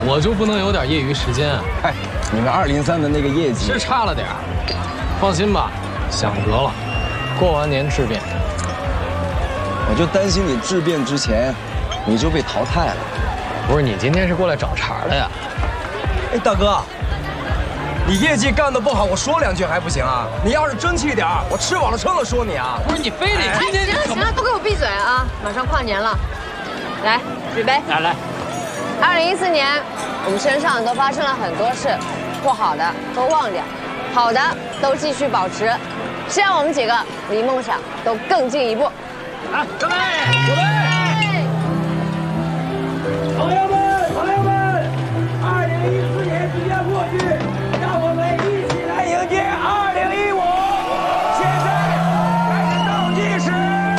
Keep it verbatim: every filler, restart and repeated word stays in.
我就不能有点业余时间啊？ 哎，你们二零三的那个业绩是差了点儿，放心吧，想得了，过完年质变。 我就担心你质变之前，你就被淘汰了。 不是你今天是过来找茬的呀？ 哎，大哥，你业绩干得不好，我说两句还不行啊？你要是争气点儿，我吃饱了撑了说你啊！ 不是你非得哎，行了行了，都给我闭嘴啊！马上跨年了，来举杯， 来来。 二零一四年，我们身上都发生了很多事，不好的都忘掉，好的都继续保持，希望我们几个离梦想都更进一步。 啊，准备，准备。